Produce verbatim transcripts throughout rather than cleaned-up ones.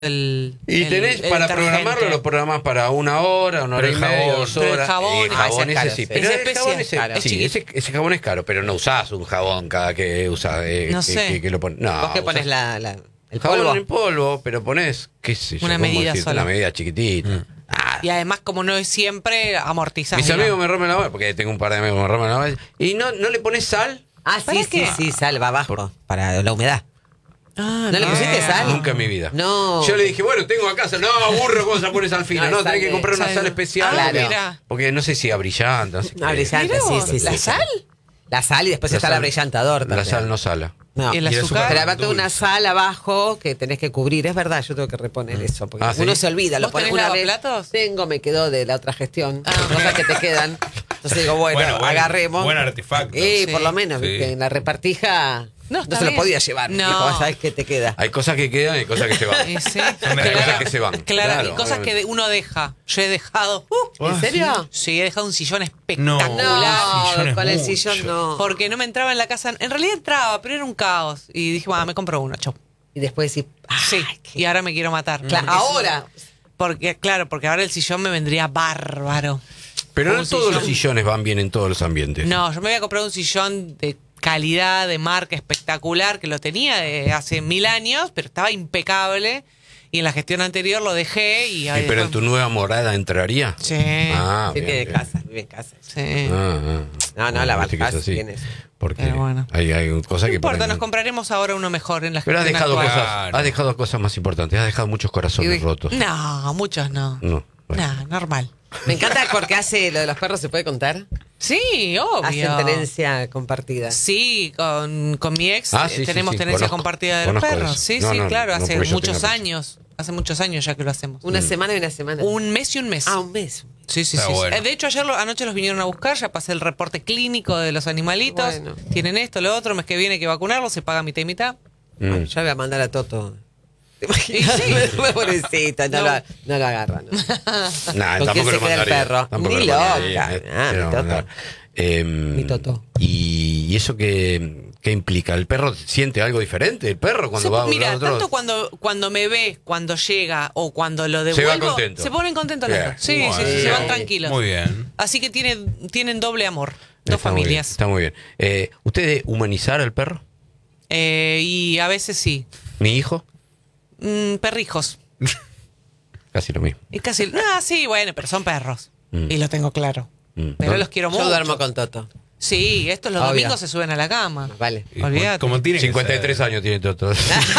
El, y el, tenés el para detergente. programarlo, lo programás para una hora, una hora Pero y media, jabón. dos Pero el horas. jabón- Eh, Ah, jabón ese es ese caro, sí. sí. Pero Es el jabón especial, ese, claro. Es sí, chiquito. ese, ese jabón es caro, pero no usás un jabón cada que usás. Eh, No que, sé. Que, que lo pones. No, Vos que usás pones la, la, el jabón polvo. en polvo, pero pones, qué sé yo, Una cómo medida decirte, sola. una medida chiquitita. Mm. Ah, Y además, como no es siempre, amortizás. mis digamos. amigos me rompen la mano, porque tengo un par de amigos que me rompen la mano. Y no, no le pones sal. Ah, sí, ¿Para sí, qué? sí, sal va abajo. Para la humedad. Ah, ¿No le pusiste sal? Nunca en mi vida. No. Yo le dije, bueno, tengo acá sal. No, burro, ¿cómo se pone sal fina? No, No, sal tenés que de- comprar una sal- sal especial. Ah, Claro. mira. Porque no sé si abrillante. No sé Ah, qué. brillante, Mirá sí, vos, sí, sí. ¿la sí. sal? La sal y después La está sal- el abrillantador La también. sal no sala. No. Y el Y azúcar. Pero aparte dulce. una sal abajo que tenés que cubrir, es verdad, yo tengo que reponer eso, porque Ah, uno ¿sí? se olvida, lo ¿Vos pones tenés una vez. lavaplatos? Tengo, me quedó de la otra gestión, Ah. cosas que te quedan. Entonces digo, bueno, Bueno, buen- agarremos. buen artefacto. Eh, Sí. por lo menos, Sí. ¿viste? En la repartija No, no, está se lo bien. podía llevar. No. Dijo, ¿sabes qué te queda? Hay cosas que quedan y hay cosas que se van. Y sí. Son de las cosas que se van. Claro, Claro, y cosas obviamente. que uno deja. Yo he dejado. Uh, ¿En serio? sí, he dejado un sillón No. espectacular. No, sillón es con el mucho. sillón no. Porque no me entraba en la casa. En realidad entraba, pero era un caos. Y dije, bueno, me compro uno, chau. Y después decís, Sí, ay, qué- y ahora me quiero matar. Claro, Porque- ahora. Porque, claro, porque ahora el sillón me vendría bárbaro. Pero no Un todos los sillón. sillones van bien en todos los ambientes. No, yo me voy a comprar un sillón de calidad, de marca espectacular, que lo tenía de hace mil años, pero estaba impecable. Y en la gestión anterior lo dejé y... Sí, ahí pero en después- tu nueva morada entraría. Sí. Ah, Sí, bien, tiene bien. casa, vive en casa. Sí. Ah, ah. No, no, la viste que es bancás, así. tienes. Porque Pero bueno. hay, hay cosas No que importa, por ahí nos no- compraremos ahora uno mejor en la Pero has gestión dejado actual. cosas, Claro. has dejado cosas más importantes, has dejado muchos corazones Y- rotos. No, muchos no. No, bueno. No, normal. Me encanta porque hace lo de los perros, ¿se puede contar? Sí, obvio. Hacen tenencia compartida. Sí, con, con mi ex Ah, eh, sí, sí, tenemos sí, tenencia conozco, compartida de los conozco perros. eso. Sí, No, sí, no, claro, no, hace porque yo muchos tenga años. Hace muchos años ya que lo hacemos. Una semana y una semana. Un mes y un mes. Ah, un mes. Sí, sí, Está sí. bueno. Eh, De hecho, ayer lo- anoche los vinieron a buscar, ya pasé el reporte clínico de los animalitos. Bueno. Tienen esto, lo otro, mes que viene hay que vacunarlos, se paga mitad y mitad. Mm. Bueno, yo voy a mandar a Toto. ¿Te Y imaginas? sí. Pobrecita, no, No. Lo, no lo agarran. ¿no? Nah, ¿Con quién tampoco se lo queda el mandaría. perro? Tampoco Ni lo mandaría, loca. eh, Ah, pero mi Toto. mandar. Eh, Mi Toto. Y, y eso que, que implica, ¿el perro siente algo diferente? ¿El perro cuando Se- va a un mira, lado a otro? tanto cuando, cuando me ve, cuando llega o cuando lo Se va devuelvo, contento. se ponen contentos los Bien. dos. Sí, Bueno, sí, sí, se van bien. tranquilos. Muy bien. Así que tienen, tienen doble amor, dos Está muy bien, familias. está muy bien. Eh, ¿Usted de humanizar al perro? Eh, y a veces sí. ¿Mi hijo? Mm, perrijos. Casi lo mismo. Y casi. Ah, sí, bueno, pero son perros. Mm. Y lo tengo claro. Mm. Pero ¿No? los quiero mucho. Yo duermo con Toto. Sí, estos los Obvio. domingos se suben a la cama. Vale. Y Olvídate. Como, como tiene que cincuenta y tres ser. años tiene Toto.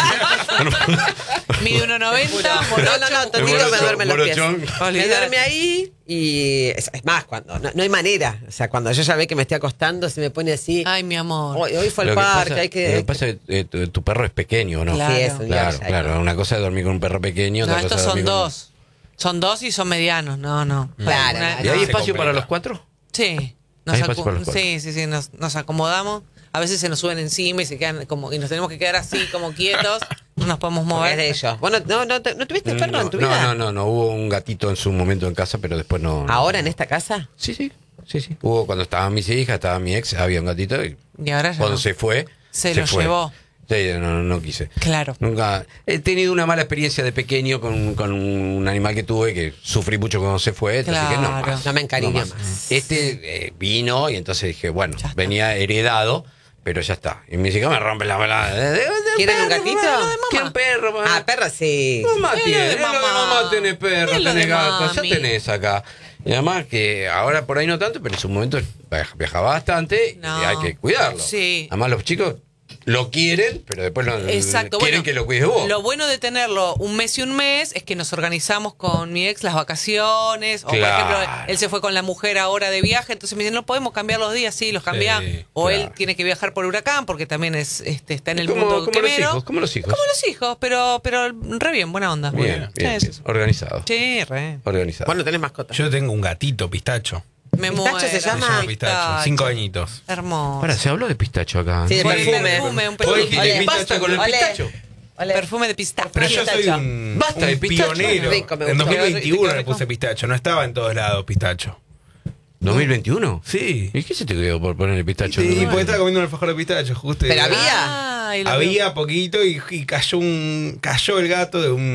Mide uno noventa, No, no, no, Totito me Morocho- duerme en los pies. morochón. Me Olvídate. duerme ahí y es, es más, cuando no, no hay manera. O sea, cuando yo ya ve que me estoy acostando, se me pone así. Ay, mi amor. Hoy, hoy fue al Lo que parque, pasa- hay que. Lo que pasa es que eh, tu, tu perro es pequeño, ¿no? Claro. Sí, es un Claro, día ya- claro. Una cosa es dormir con un perro pequeño, No, otra cosa estos es son dormir con- dos. Son dos y son medianos. No, no. Claro, Una- ¿Y no. hay Se espacio complica. para los cuatro? Sí. Hay Nos espacio acu- para los cuatro. sí, sí, sí, nos, nos acomodamos. A veces se nos suben encima y se quedan como y nos tenemos que quedar así como quietos. No nos podemos Porque mover. es de ellos. Bueno, no, no, te- ¿no tuviste perro no, en tu no, vida? no, no, no. Hubo un gatito en su momento en casa, pero después no. no. ¿Ahora en esta casa? Sí, sí, sí, sí. Hubo cuando estaban mis hijas, estaba mi ex, había un gatito y Y ahora ya cuando no. se fue, Se lo fue. llevó. Sí, no, no, no quise. Claro. Nunca he tenido una mala experiencia de pequeño con, con un animal que tuve que sufrí mucho cuando se fue, así que no Claro. más. No me encariño no más. Este eh, vino y entonces dije, bueno, Ya está. venía heredado, pero ya está. Y mis hijas me rompen la balada. ¿Quieren un gatito? Quiero un perro, mamá. Ah, perro sí. Mamá Es lo tiene, de es lo de mamá. mamá tenés perro, Es lo tenés de gato, ya mami. tenés acá. Y además que ahora por ahí no tanto, pero en su momento viaj- viajaba bastante No. y hay que cuidarlo. Sí. Además los chicos lo quieren, pero después lo, Exacto. quieren Bueno, que lo cuides vos. Lo bueno de tenerlo un mes y un mes es que nos organizamos con mi ex las vacaciones. O Claro. por ejemplo, él se fue con la mujer ahora de viaje, entonces me dicen, no podemos cambiar los días, sí, los cambia. Sí, o claro. él tiene que viajar por huracán porque también es este está en el como, mundo como los quemero. hijos, como los hijos. Como los hijos, pero, pero re bien, buena onda. Bien, Sí, bien, sí, bien. Organizado. sí, re. Organizado. Vos no tenés mascota. Yo tengo un gatito, pistacho. Me ¿Pistacho muero. se Se llama? llama pistacho. Cinco añitos. Hermoso. Ahora, se habló de pistacho acá. Sí, de Fue perfume. perfume, un Oye, perfume. que Ole. de Basta con el Ole. pistacho. Ole. Perfume de pistacho. Pero yo soy Pistacho. un, Basta de un pistacho. pionero. Rico, me En gustó. dos mil veintiuno Rico, le rico. puse pistacho. No estaba en todos lados pistacho. ¿dos mil veintiuno? Sí. ¿Y qué se te quedó por poner el pistacho? Sí, No, porque estaba comiendo un alfajor de pistacho, justo. Pero y- había. Ay, lo Había poquito y, y cayó un cayó el gato de un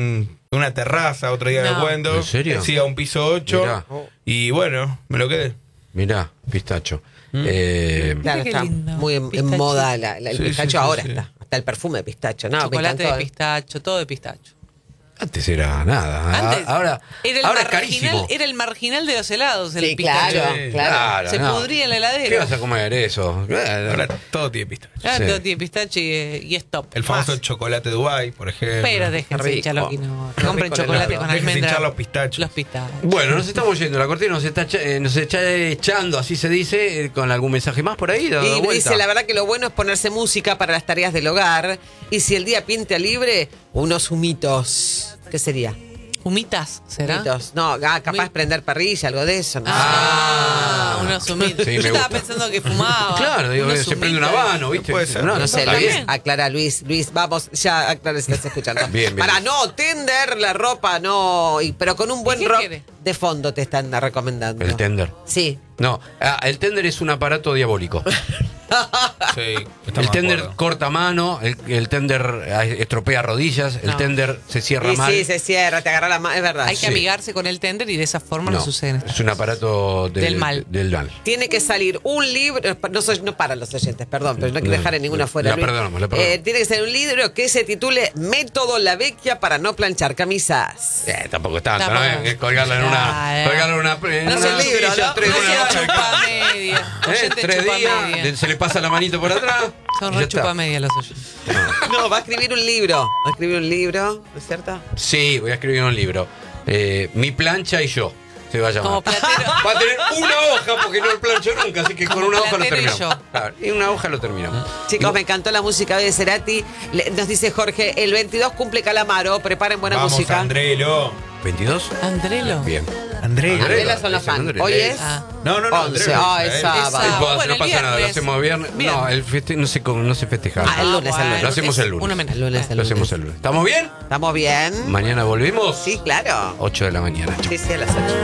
Una terraza, otro día No. me cuento. ¿En serio? Sí, a un piso ocho. Mirá. Y bueno, me lo quedé. Mirá, pistacho. Mm. Eh, Claro, Qué está lindo. muy en, en Pistacho. moda la- la- el Sí, pistacho sí, sí, ahora sí. está. Hasta el perfume de pistacho. No, me Chocolate encantó, de ¿eh? pistacho, todo de pistacho. antes era nada. Antes ahora era el ahora es marginal, carísimo. era el marginal de los helados, el Sí, pistacho. claro, Sí. claro. Se pudría en la heladera. ¿Qué vas a comer eso? Eh, Ahora todo tiene pistacho. Ah, Sí. todo tiene pistacho y, y stop. El famoso Más. chocolate Dubai, por ejemplo. Pero déjense Rico. hinchar los quinoa. Qué Compren rico chocolate helado. con Déjense almendra. hinchar los pistachos. Los pistachos. Bueno, nos estamos yendo. La cortina nos está, echa- eh, nos está echando, así se dice, eh, con algún mensaje más por ahí. dado Y vuelta. dice, la verdad que lo bueno es ponerse música para las tareas del hogar. Y si el día pinta libre, unos humitos. ¿Qué sería? ¿Humitas será? Humitos. No, ah, capaz Humi- prender parrilla, algo de eso. ¿no? Ah, unos humitos. Sí, Yo me estaba gusta. pensando que fumaba. Claro, digo, Unos se prende un humitos. habano, ¿viste? Puede ser. No sé, está Luis, bien. aclara, Luis, Luis, vamos, ya aclara si estás escuchando. Bien, bien. Para no tender la ropa, no, y- pero con un buen ¿Y qué rock quiere? de fondo te están recomendando. El tender. Sí. No, ah, el tender es un aparato diabólico. Sí, estamos El de tender acuerdo. corta mano, el, el tender eh, estropea rodillas, el No. tender se cierra Y mal. sí, se cierra, te agarra la mano, es verdad. Hay que Sí. amigarse con el tender y de esa forma no, No, sucede. es un aparato del, Del mal. Del mal. Tiene que salir un libro, no, soy, no para los oyentes, perdón, pero no quiero No, dejar en ninguna la fuera. Luis. perdonamos, la perdonamos. Eh, tiene que ser un libro que se titule Método La Vecchia para no planchar camisas. Eh, tampoco es tanto, Tampoco. ¿no? Es colgarla en una. Ah, eh. colgarla en una. En No una es un libro, silla, ¿no? tres No en una sea hoja de chupa cartón. media. Eh, Oyente tres chupa días, media. de- se le pasa la manito por atrás. Son y ya re está. chupa media los oyentes. No, va a escribir un libro. Va a escribir un libro, ¿no es cierto? Sí, voy a escribir un libro. Eh, Mi plancha y yo. Se va a llamar. Como platero. Va a tener una hoja porque no el plancho nunca, así que con Como una hoja lo platero y terminamos. yo. Claro, y una hoja lo terminamos. Chicos, Y- me encantó la música de Cerati. Le- nos dice Jorge, el veintidós cumple Calamaro, preparen buena Vamos, música. Andrelo. ¿veintidós? Andrelo. Bien. Andrelo. Andrelo. Andrela son los Ese fans. Andrelo. Hoy es Ah. No, no, no. once. Andrelo, Ah, ¿eh? es sábado. Es No, sábado. importa, Bueno, no pasa el nada, lo viernes. hacemos viernes. Bien. No, el feste- no, se, no se festeja. Ah, el lunes, el lunes. Lo hacemos el es lunes. Un homenaje. El lunes, el Lo lunes. hacemos el lunes. ¿Estamos bien? ¿Estamos bien? Mañana volvemos. Sí, claro. ocho de la mañana. Chau. Sí, sí, a las ocho.